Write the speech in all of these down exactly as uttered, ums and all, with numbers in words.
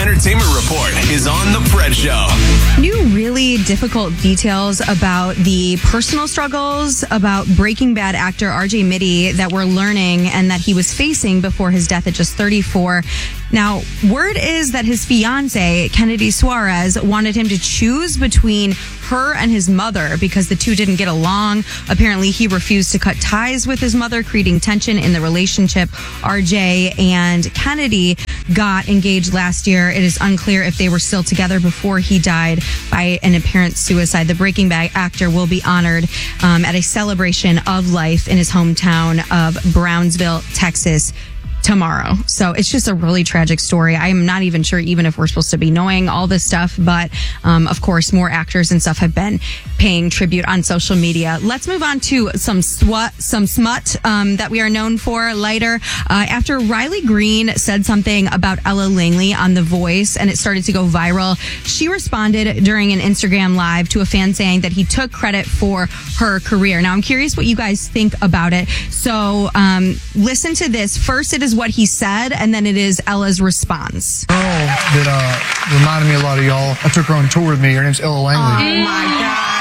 Entertainment Report is on The Fred Show. New really difficult details about the personal struggles about Breaking Bad actor R J Mitte that we're learning and that he was facing before his death at just thirty-four. Now, word is that his fiance, Kennedy Suarez, wanted him to choose between her and his mother because the two didn't get along. Apparently, he refused to cut ties with his mother, creating tension in the relationship. R J and Kennedy got engaged last year. It is unclear if they were still together before he died by an apparent suicide. The Breaking Bad actor will be honored um, at a celebration of life in his hometown of Brownsville, Texas, tomorrow. So it's just a really tragic story. I'm not even sure even if we're supposed to be knowing all this stuff, but um, of course more actors and stuff have been paying tribute on social media. Let's move on to some swat, some smut um, that we are known for later. Uh, after Riley Green said something about Ella Langley on The Voice and it started to go viral, she responded during an Instagram live to a fan saying that he took credit for her career. Now I'm curious what you guys think about it. So um, listen to this. First, it is what he said, and then it is Ella's response. Girl that uh, reminded me a lot of y'all. I took her on tour with me. Her name's Ella Langley. Oh my God.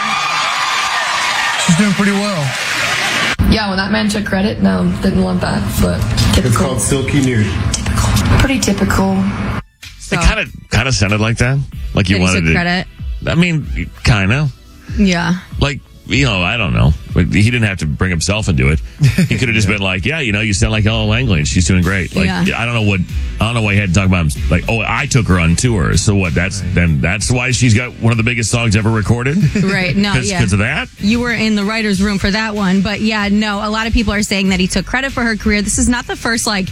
She's doing pretty well. Yeah, when that man took credit, no, didn't love that, but typical. It's called Silky Nude. Typical. Pretty typical. So, it kind of kind of sounded like that. Like you that he wanted took to. credit. I mean, kind of. Yeah. Like, you know, I don't know. But he didn't have to bring himself into it. He could have just been like, yeah, you know, you sound like Ella Langley and she's doing great. Like, Yeah. I don't know what, I don't know why he had to talk about him. Like, oh, I took her on tour. So what? That's, then that's why she's got one of the biggest songs ever recorded? Right. No, Cause, yeah. Because of that? You were in the writer's room for that one. But yeah, no, a lot of people are saying that he took credit for her career. This is not the first, like,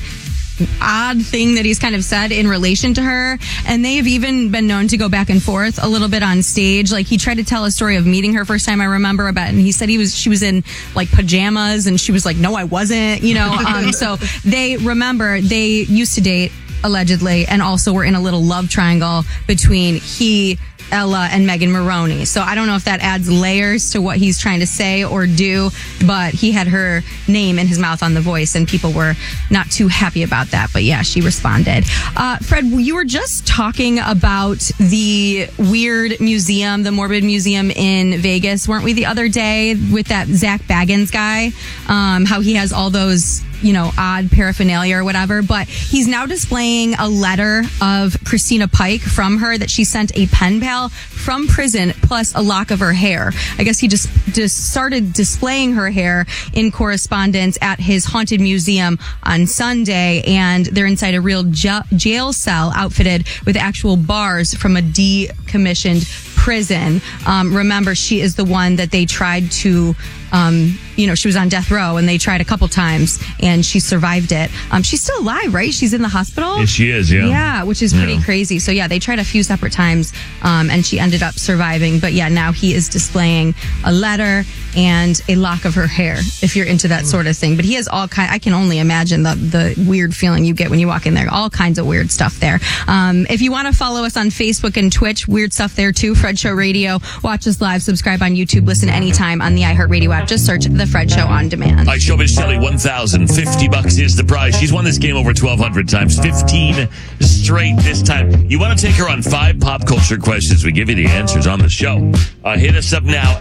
odd thing that he's kind of said in relation to her, and they have even been known to go back and forth a little bit on stage. Like, he tried to tell a story of meeting her first time, I remember about, and he said he was she was in like pajamas and she was like, no, I wasn't, you know. Um, so they remember they used to date allegedly, and also were in a little love triangle between he, Ella, and Megan Maroney. So I don't know if that adds layers to what he's trying to say or do, but he had her name in his mouth on The Voice, and people were not too happy about that. But yeah, she responded. Uh, Fred, you were just talking about the weird museum, the Morbid Museum in Vegas, weren't we, the other day with that Zach Baggins guy? Um, how he has all those, you know, odd paraphernalia or whatever, but he's now displaying a letter of Christina Pike from her that she sent a pen pal from prison, plus a lock of her hair. I guess he just, just started displaying her hair in correspondence at his haunted museum on Sunday, and they're inside a real j- jail cell outfitted with actual bars from a decommissioned prison. Um, remember, she is the one that they tried to, um, you know, she was on death row and they tried a couple times and she survived it. Um, she's still alive, right? She's in the hospital? Yes, she is, yeah. Yeah, which is pretty Yeah. crazy. So yeah, they tried a few separate times, um, and she ended up surviving. But yeah, now he is displaying a letter and a lock of her hair, if you're into that sort of thing. But he has all kind, I can only imagine the, the weird feeling you get when you walk in there. All kinds of weird stuff there. Um, if you want to follow us on Facebook and Twitch, weird stuff there too. Fred Show Radio. Watch us live, subscribe on YouTube, listen anytime on the iHeartRadio app. Just search The Fred Show on demand. All right, Showbiz Shelly, one thousand fifty bucks is the prize. She's won this game over twelve hundred times, fifteen straight this time. You want to take her on five pop culture questions? We give you the answers on the show. Uh, hit us up now.